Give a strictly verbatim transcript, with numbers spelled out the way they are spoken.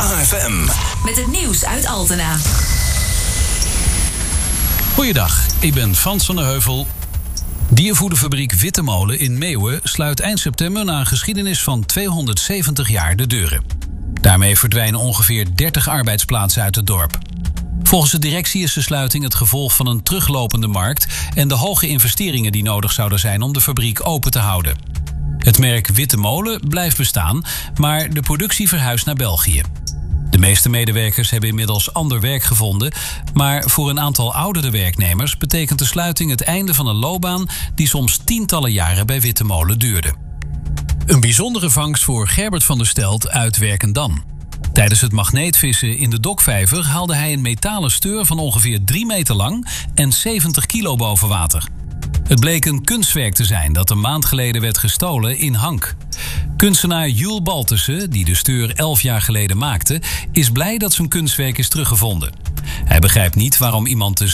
A F M. Met het nieuws uit Altena. Goeiedag, ik ben Frans van der Heuvel. Diervoederfabriek Wittemolen in Meeuwen sluit eind september na een geschiedenis van tweehonderdzeventig jaar de deuren. Daarmee verdwijnen ongeveer dertig arbeidsplaatsen uit het dorp. Volgens de directie is de sluiting het gevolg van een teruglopende markt en de hoge investeringen die nodig zouden zijn om de fabriek open te houden. Het merk Wittemolen blijft bestaan, maar de productie verhuist naar België. De meeste medewerkers hebben inmiddels ander werk gevonden, maar voor een aantal oudere werknemers betekent de sluiting het einde van een loopbaan die soms tientallen jaren bij Wittemolen duurde. Een bijzondere vangst voor Gerbert van der Stelt uit Werkendam. Tijdens het magneetvissen in de Dokvijver haalde hij een metalen steur van ongeveer drie meter lang en zeventig kilo boven water. Het bleek een kunstwerk te zijn dat een maand geleden werd gestolen in Hank. Kunstenaar Jules Baltussen, die de steur elf jaar geleden maakte, is blij dat zijn kunstwerk is teruggevonden. Hij begrijpt niet waarom iemand de